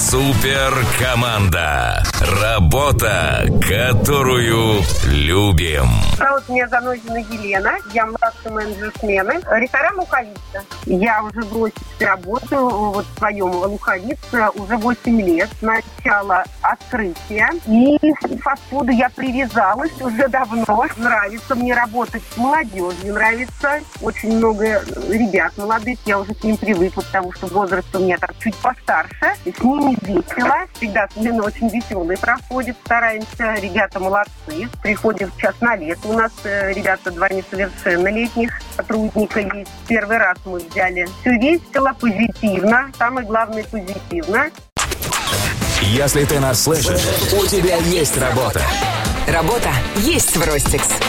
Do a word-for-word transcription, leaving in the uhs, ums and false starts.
Супер команда. Работа, которую любим. Зовут меня Занозина Елена. Я младший менеджер смены. Ресторан «Луковица». Я уже бросить работу вот в своем «Луковице» уже восемь лет. С начала открытия. И к фастфуду я привязалась уже давно. Нравится мне работать с молодежью. Нравится очень много ребят молодых. Я уже к ним привыкла, потому что возраст у меня так чуть постарше. И с ними весело. Всегда смена очень веселая проходит. Стараемся. Ребята молодцы. Приходят сейчас на лето. У нас э, ребята два несовершеннолетних сотрудника есть. Первый раз мы взяли. Все весело, позитивно. Самое главное, позитивно. Если ты нас слышишь, у тебя есть работа. Работа есть в Ростикс.